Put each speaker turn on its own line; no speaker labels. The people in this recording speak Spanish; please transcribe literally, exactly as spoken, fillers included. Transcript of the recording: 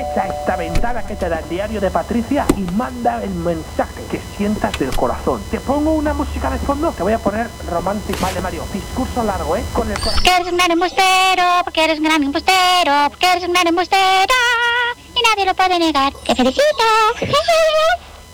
Aprovecha esta ventana que te da el diario de Patricia y manda el mensaje que sientas del corazón. Te pongo una música de fondo, te voy a poner romántico. Vale, Mario, discurso largo, ¿eh? Con el corazón.
Porque eres un gran embustero, porque eres un gran embustero, porque eres un gran embustero y nadie lo puede negar. ¡Te felicito!